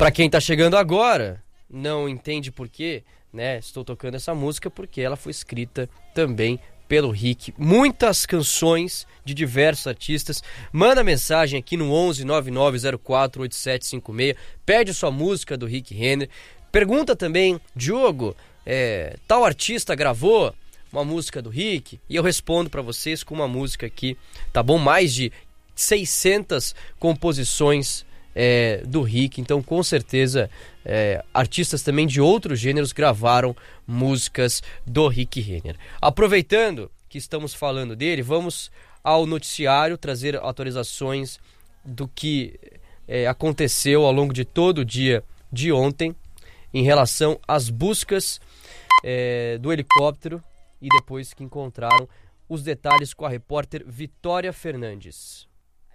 Para quem tá chegando agora, não entende por quê, né? Estou tocando essa música porque ela foi escrita também pelo Rick. Muitas canções de diversos artistas. Manda mensagem aqui no 11 9904 8756. Pede sua música do Rick Renner. Pergunta também, Diogo, tal artista gravou uma música do Rick? E eu respondo para vocês com uma música aqui, tá bom? Mais de 600 composições do Rick, então com certeza artistas também de outros gêneros gravaram músicas do Rick Renner. Aproveitando que estamos falando dele, vamos ao noticiário trazer atualizações do que aconteceu ao longo de todo o dia de ontem em relação às buscas do helicóptero e depois que encontraram os detalhes com a repórter Vitória Fernandes.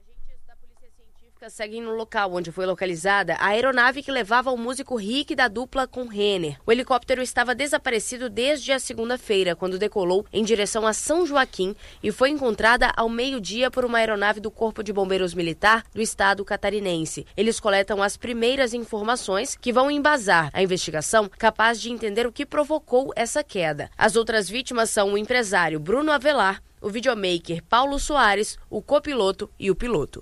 Seguem no local onde foi localizada a aeronave que levava o músico Rick da dupla com Renner. O helicóptero estava desaparecido desde a segunda-feira, quando decolou em direção a São Joaquim e foi encontrada ao meio-dia por uma aeronave do Corpo de Bombeiros Militar do estado catarinense. Eles coletam as primeiras informações que vão embasar a investigação capaz de entender o que provocou essa queda. As outras vítimas são o empresário Bruno Avelar, o videomaker Paulo Soares, o copiloto e o piloto.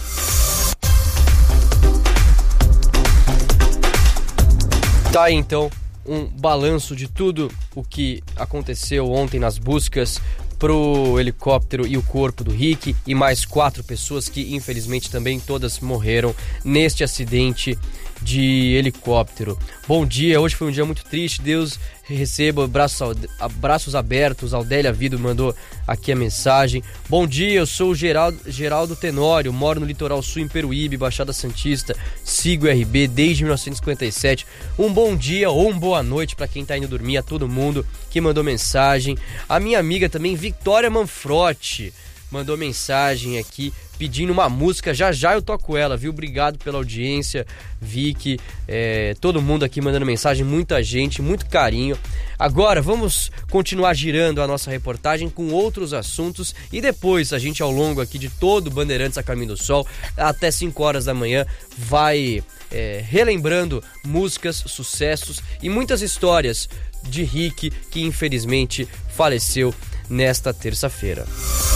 Tá aí, então, um balanço de tudo o que aconteceu ontem nas buscas pro helicóptero e o corpo do Rick e mais 4 pessoas que infelizmente também todas morreram neste acidente de helicóptero. Bom dia, hoje foi um dia muito triste, Deus receba abraços abertos. Aldélia Vido mandou aqui a mensagem. Bom dia, eu sou o Geraldo Tenório, moro no litoral sul em Peruíbe, Baixada Santista, sigo o RB desde 1957. Um bom dia ou uma boa noite para quem tá indo dormir, a todo mundo que mandou mensagem. A minha amiga também, Vitória Manfrotti, mandou mensagem aqui pedindo uma música, já eu toco ela, viu? Obrigado pela audiência, Vicky, todo mundo aqui mandando mensagem, muita gente, muito carinho. Agora vamos continuar girando a nossa reportagem com outros assuntos e depois a gente ao longo aqui de todo o Bandeirantes a Caminho do Sol, até 5 horas da manhã, vai relembrando músicas, sucessos e muitas histórias de Rick, que infelizmente faleceu nesta terça-feira.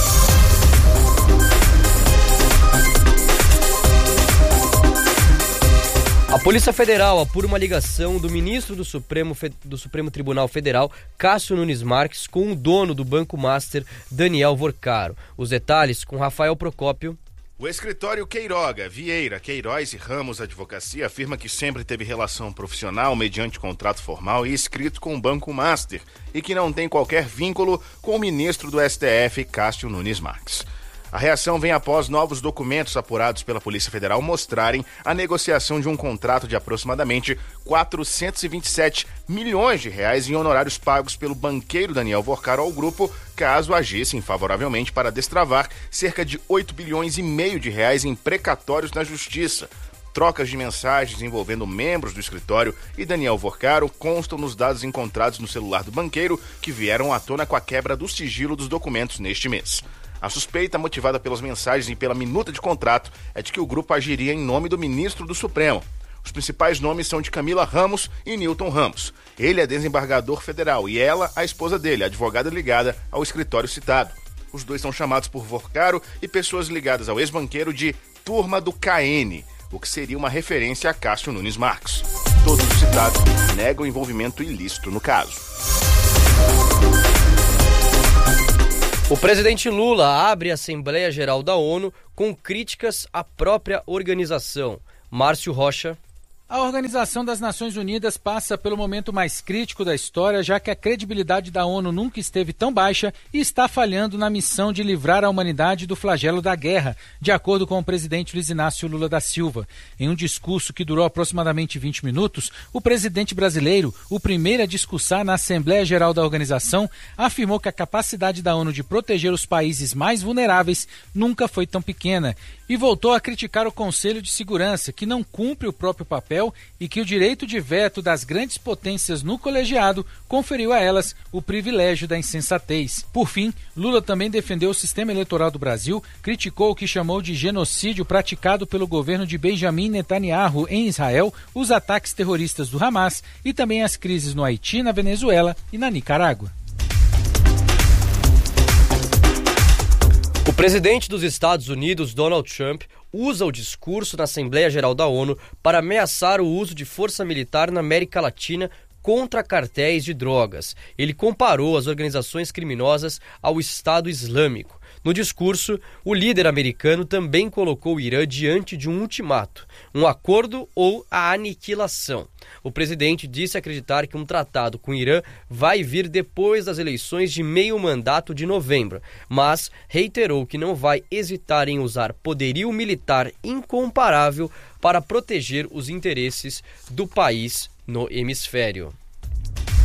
A Polícia Federal apura uma ligação do ministro do Supremo Tribunal Federal, Cássio Nunes Marques, com o dono do Banco Master, Daniel Vorcaro. Os detalhes com Rafael Procópio. O escritório Queiroga, Vieira, Queiroz e Ramos Advocacia afirma que sempre teve relação profissional mediante contrato formal e escrito com o Banco Master e que não tem qualquer vínculo com o ministro do STF, Cássio Nunes Marques. A reação vem após novos documentos apurados pela Polícia Federal mostrarem a negociação de um contrato de aproximadamente 427 milhões de reais em honorários pagos pelo banqueiro Daniel Vorcaro ao grupo, caso agissem favoravelmente para destravar cerca de 8 bilhões e meio de reais em precatórios na Justiça. Trocas de mensagens envolvendo membros do escritório e Daniel Vorcaro constam nos dados encontrados no celular do banqueiro, que vieram à tona com a quebra do sigilo dos documentos neste mês. A suspeita, motivada pelas mensagens e pela minuta de contrato, é de que o grupo agiria em nome do ministro do Supremo. Os principais nomes são de Camila Ramos e Newton Ramos. Ele é desembargador federal e ela, a esposa dele, advogada ligada ao escritório citado. Os dois são chamados por Vorcaro e pessoas ligadas ao ex-banqueiro de Turma do KN, o que seria uma referência a Cássio Nunes Marques. Todos os citados negam envolvimento ilícito no caso. O presidente Lula abre a Assembleia Geral da ONU com críticas à própria organização. Márcio Rocha. A Organização das Nações Unidas passa pelo momento mais crítico da história, já que a credibilidade da ONU nunca esteve tão baixa e está falhando na missão de livrar a humanidade do flagelo da guerra, de acordo com o presidente Luiz Inácio Lula da Silva. Em um discurso que durou aproximadamente 20 minutos, o presidente brasileiro, o primeiro a discursar na Assembleia Geral da organização, afirmou que a capacidade da ONU de proteger os países mais vulneráveis nunca foi tão pequena e voltou a criticar o Conselho de Segurança, que não cumpre o próprio papel papel e que o direito de veto das grandes potências no colegiado conferiu a elas o privilégio da insensatez. Por fim, Lula também defendeu o sistema eleitoral do Brasil, criticou o que chamou de genocídio praticado pelo governo de Benjamin Netanyahu em Israel, os ataques terroristas do Hamas e também as crises no Haiti, na Venezuela e na Nicarágua. O presidente dos Estados Unidos, Donald Trump, usa o discurso na Assembleia Geral da ONU para ameaçar o uso de força militar na América Latina contra cartéis de drogas. Ele comparou as organizações criminosas ao Estado Islâmico. No discurso, o líder americano também colocou o Irã diante de um ultimato, um acordo ou a aniquilação. O presidente disse acreditar que um tratado com o Irã vai vir depois das eleições de meio mandato de novembro, mas reiterou que não vai hesitar em usar poderio militar incomparável para proteger os interesses do país no hemisfério.